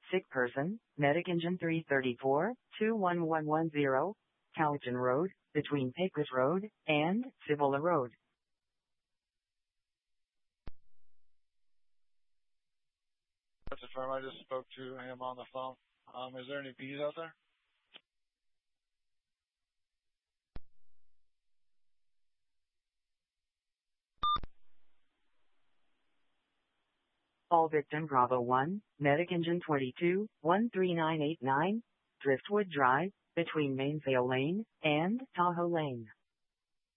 Sick person, Medic Engine 334, 21110, Cowichan Road, between Pecos Road and Cibola Road. That's the firm. I just spoke to him on the phone. Is there any bees out there? All victim Bravo 1, Medic Engine 22, 13989, Driftwood Drive, between Mainsail Lane and Tahoe Lane.